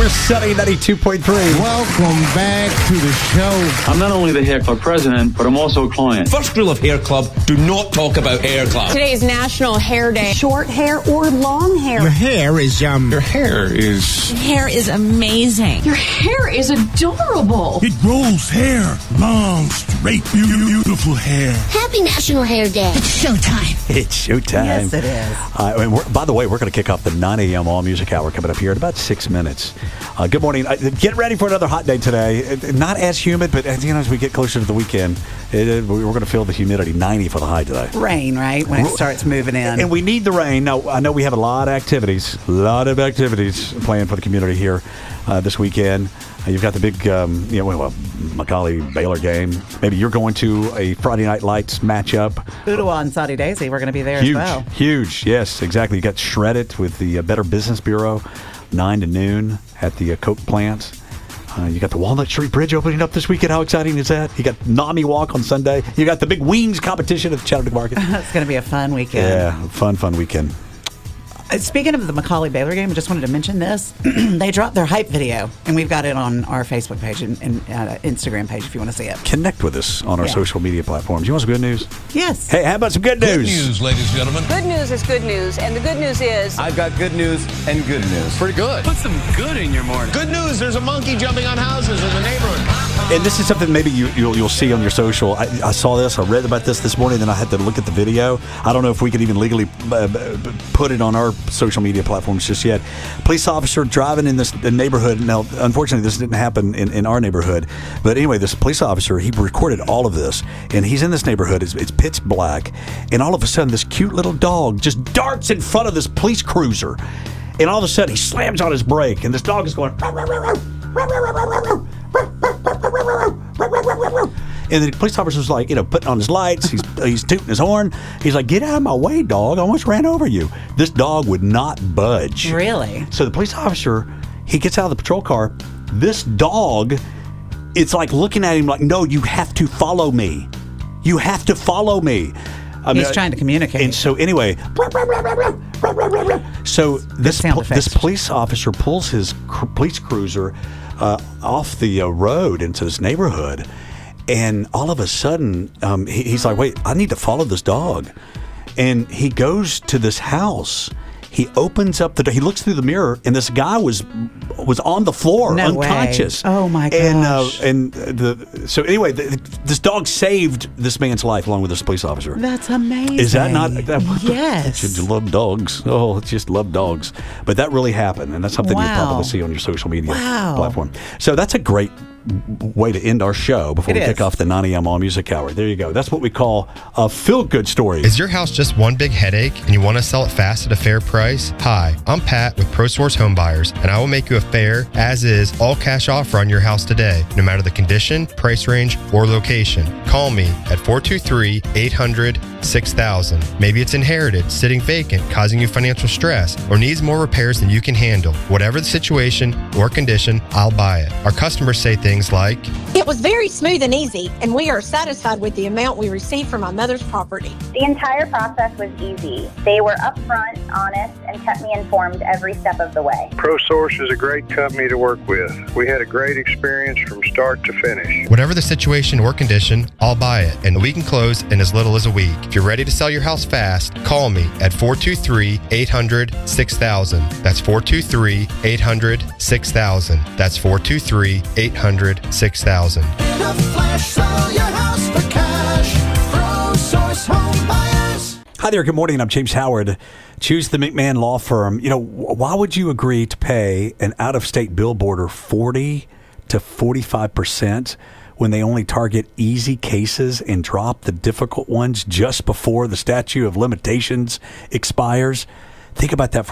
We're Sunny 92.3. Welcome back to the show. I'm not only the Hair Club president, but I'm also a client. First rule of Hair Club, do not talk about Hair Club. Today is National Hair Day. Short hair or long hair? Your hair is, Your hair is amazing. Your hair is adorable. It grows hair. Long, straight, beautiful hair. Happy National Hair Day. It's showtime. It's showtime. Yes, it is. And by the way, we're going to kick off the 9 a.m. All Music Hour coming up here in about 6 minutes. Good morning. Get ready for another hot day today. Not as humid, but as we get closer to the weekend, we're going to feel the humidity. 90 for the high today. Rain, right? When it starts moving in. And we need the rain. Now, I know we have a lot of activities planned for the community here this weekend. You've got the big, Macaulay Baylor game. Maybe you're going to a Friday Night Lights matchup. Ottawa and Saudi Daisy, we're going to be there as well. Huge, yes, exactly. You got Shredded with the Better Business Bureau, 9 to noon at the Coke plant. You got the Walnut Street Bridge opening up this weekend. How exciting is that? You got NAMI Walk on Sunday. You got the big wings competition at the Chattanooga Market. It's going to be a fun weekend. Yeah, fun weekend. Speaking of the Macaulay Baylor game, I just wanted to mention this. They dropped their hype video, and we've got it on our Facebook page and Instagram page if you want to see it. Connect with us on our social media platforms. You want some good news? Yes. Hey, how about some good news? Good news, ladies and gentlemen. Good news is good news, and the good news is... I've got good news and good news. Pretty good. Put some good in your morning. Good news, there's a monkey jumping on houses in the neighborhood. And this is something maybe you'll see on your social. I saw this. I read about this morning, then I had to look at the video. I don't know if we could even legally put it on our social media platforms just yet. Police officer driving in this neighborhood. Now, unfortunately, this didn't happen in our neighborhood. But anyway, this police officer, he recorded all of this. And he's in this neighborhood. It's pitch black. And all of a sudden, this cute little dog just darts in front of this police cruiser. And all of a sudden, he slams on his brake. And this dog is going... And the police officer's like, putting on his lights. He's tooting his horn. He's like, get out of my way, dog. I almost ran over you. This dog would not budge. Really? So the police officer, he gets out of the patrol car. This dog, it's like looking at him like, no, you have to follow me. You have to follow me. He's trying to communicate. And so anyway, so this police officer pulls his police cruiser off the road into this neighborhood. And all of a sudden, he's like, wait, I need to follow this dog. And he goes to this house. He opens up the door. He looks through the mirror, and this guy was on the floor, unconscious. Way. Oh, my gosh. So anyway, this dog saved this man's life along with this police officer. That's amazing. Is that not? Yes. You love dogs. Oh, just love dogs. But that really happened, and that's something you probably see on your social media platform. So that's a great way to end our show before we kick off the 9 a.m. All Music Hour. There you go. That's what we call a feel-good story. Is your house just one big headache and you want to sell it fast at a fair price? Hi, I'm Pat with ProSource Home Buyers, and I will make you a fair, as-is, all-cash offer on your house today, no matter the condition, price range, or location. Call me at 423-800-6000. Maybe it's inherited, sitting vacant, causing you financial stress, or needs more repairs than you can handle. Whatever the situation or condition, I'll buy it. Our customers say things like, It was very smooth and easy, and we are satisfied with the amount we received from my mother's property. The entire process was easy. They were upfront, honest, and kept me informed every step of the way. ProSource is a great company to work with. We had a great experience from start to finish. Whatever the situation or condition, I'll buy it, and we can close in as little as a week. If you're ready to sell your house fast, call me at 423-800-6000. That's 423-800-6000. That's 423-800-6000. Hi there, good morning. I'm James Howard. Choose the McMahon Law Firm. Why would you agree to pay an out-of-state billboarder 40 to 45% when they only target easy cases and drop the difficult ones just before the statute of limitations expires? Think about that for